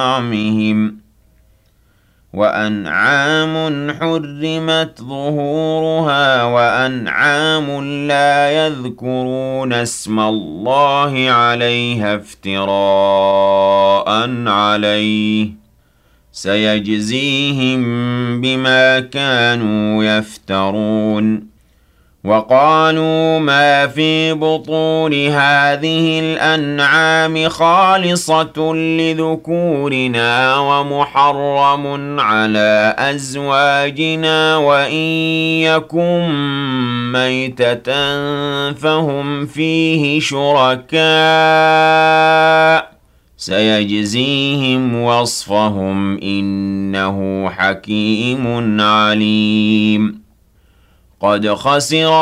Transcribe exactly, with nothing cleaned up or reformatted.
طعمهم وأنعام حرمت ظهورها وأنعام لا يذكرون اسم الله عليها افتراء عليه سيجزيهم بما كانوا يفترون وقالوا ما في بطون هذه الأنعام خالصة لذكورنا ومحرم على أزواجنا وإن يكن ميتة فهم فيه شركاء سيجزيهم وصفهم إنه حكيم عليم قد خسر